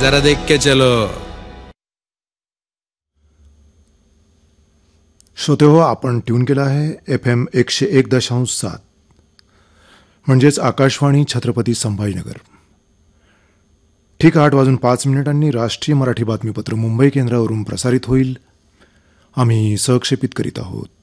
जरा देख के चलो. श्रोते हो, आपण ट्यून केला आहे FM 101.7 म्हणजेच आकाशवाणी छत्रपती संभाजीनगर. ठीक 8:05 राष्ट्रीय मराठी बातमीपत्र मुंबई केंद्रावरून प्रसारित होईल. आम्ही सहक्षेपित करीत आहोत.